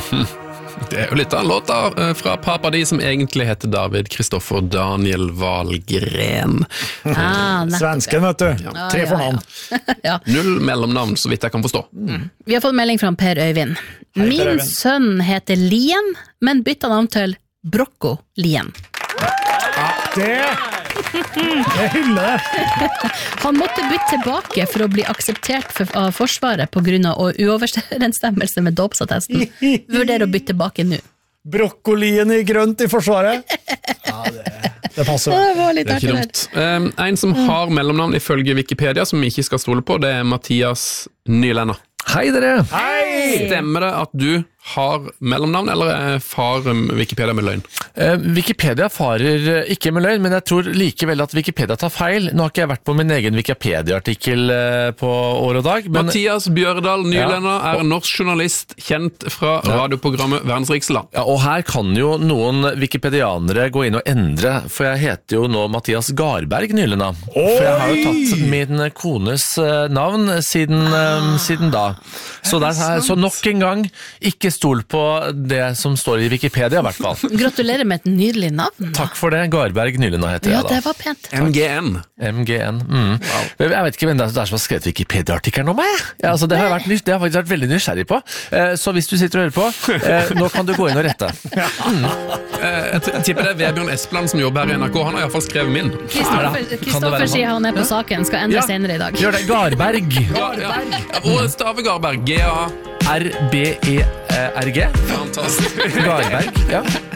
Det jo litt av en låt da, fra Papa Di som egentlig heter David Kristoffer Daniel Wahlgren. Svensken, vet du. 3 fornavn. Ja. 0 mellomnavn, så vidt jeg kan forstå. Vi har fått melding fra Per Øyvind. Hei, Min Per Øyvind. sønn heter Lien, men bytta navn til Brocco Lien. Det hyller det. Han måtte bytte tilbake for å bli akseptert av Forsvaret på grunn av uoverensstemmelse med dåpsattesten. Vurderer å bytte tilbake nå. Brokkolien i grønt i forsvaret. Ja, det passer. Det var litt Det ikke artig der. dumt. En som har mellomnavn ifølge Wikipedia, som vi ikke skal stole på, det Mathias Nyländer. Hei dere! Hei! Stemmer det at du har mellomnavn, eller far Wikipedia med løgn? Wikipedia farer ikke med løgn, men jeg tror likevel at Wikipedia tar feil. Nå har ikke jeg vært på min egen Wikipedia-artikkel på år og dag. Men Mathias Bjørdal Nyländer er norsk journalist, kjent fra radioprogrammet Verdens rikeste land. ja, og her kan jo noen wikipedianere gå inn og endre, for jeg heter jo nå Mathias Garberg Nyländer. For jeg har jo tatt min kones navn siden da. Så nok en gang, ikke stol på det som står i Wikipedia i hvert fall. Gratulerer med et nydelig navn. Takk for det, Garberg Nyländer heter Ja, jeg da. det var pent. MGN. MGN. Jeg vet ikke hvem det er som har skrevet Wikipedia-artikkelen om meg. Ja, altså, det har jeg faktisk vært veldig nysgjerrig på. Så hvis du sitter og hører på, nå kan du gå inn og rette. Jeg tipper det Vebjørn Espeland som jobber her i NRK. Han har i hvert fall skrevet min. Kristoffer sier han er på saken, skal endre senere i dag. Gjør det, Garberg. Ja. Og Stave Garberg. G-A. R-B-E-R-G. Fantastisk. Garberg, ja.